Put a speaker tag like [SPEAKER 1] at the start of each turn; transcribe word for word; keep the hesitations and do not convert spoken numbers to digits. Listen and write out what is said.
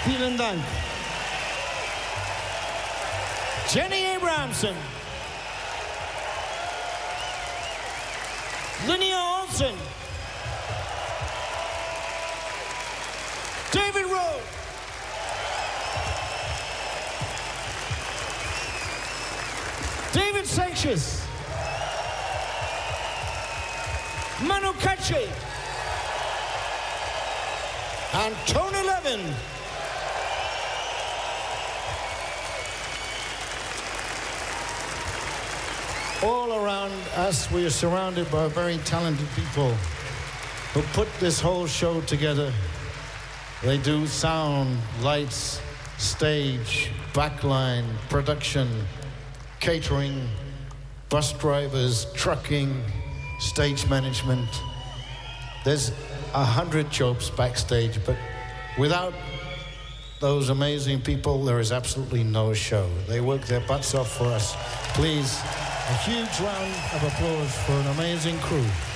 [SPEAKER 1] Vielen Dank. Jenny Abrahamson. Linnea Olsen. David Rowe. David Sanchez. Manu Katché. And Tony Levin. All around us, we are surrounded by very talented people who put this whole show together. They do sound, lights, stage, backline, production, catering, bus drivers, trucking, stage management. There's a hundred jobs backstage, but without those amazing people, there is absolutely no show. They work their butts off for us. Please, a huge round of applause for an amazing crew.